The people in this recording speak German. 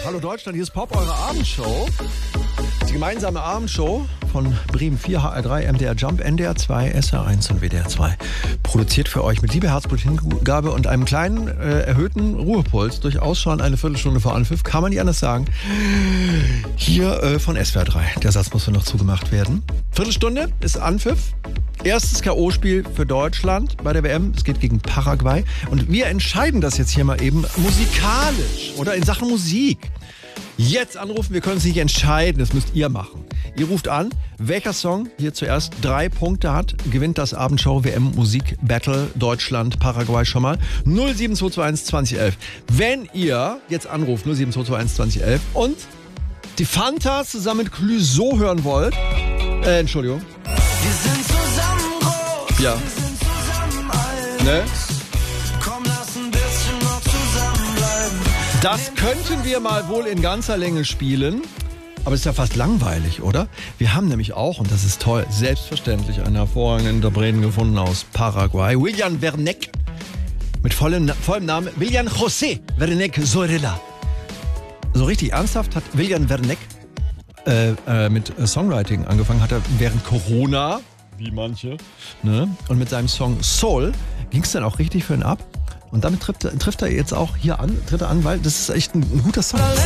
Hallo Deutschland, hier ist Pop, eure Abendshow. Die gemeinsame Abendshow von Bremen 4, HR3, MDR Jump, NDR 2, SR1 und WDR 2. Produziert für euch mit Liebe, Herzblut, Hingabe und einem kleinen erhöhten Ruhepuls. Durchaus schon eine Viertelstunde vor Anpfiff, kann man nicht anders sagen. Hier von SWR 3. Der Satz muss noch zugemacht werden. Viertelstunde ist Anpfiff. Erstes K.O.-Spiel für Deutschland bei der WM. Es geht gegen Paraguay. Und wir entscheiden das jetzt hier mal eben musikalisch oder in Sachen Musik. Jetzt anrufen, wir können es nicht entscheiden, das müsst ihr machen. Ihr ruft an, welcher Song hier zuerst 3 Punkte hat, gewinnt das Abendshow WM Musik Battle Deutschland Paraguay schon mal. 07221 2011. Wenn ihr jetzt anruft, 07221 2011 und die Fantas zusammen mit Clouseau hören wollt, Entschuldigung. Wir sind zusammen groß, Ja. wir sind zusammen alt. Ne? Komm, lass ein bisschen noch zusammenbleiben. Das könnten wir mal wohl in ganzer Länge spielen. Aber es ist ja fast langweilig, oder? Wir haben nämlich auch, und das ist toll, selbstverständlich einen hervorragenden Interpreten gefunden aus Paraguay. William Werneck. Mit vollem Namen William José Werneck Zorrilla. So richtig ernsthaft hat William Werneck mit Songwriting angefangen. Hat er während Corona, wie manche, ne? Und mit seinem Song Soul ging es dann auch richtig für ihn ab. Und damit trifft er jetzt auch hier an, tritt er an, weil das ist echt ein guter Song.